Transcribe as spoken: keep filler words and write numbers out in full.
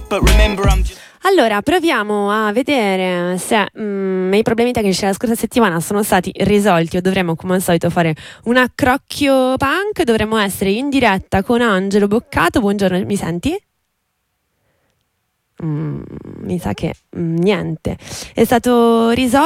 Allora, proviamo a vedere se mm, i problemi tecnici della scorsa settimana sono stati risolti o dovremmo come al solito fare un accrocchio punk. Dovremmo essere in diretta con Angelo Boccato. Buongiorno, mi senti? Mm, mi sa che mm, niente, è stato risolto.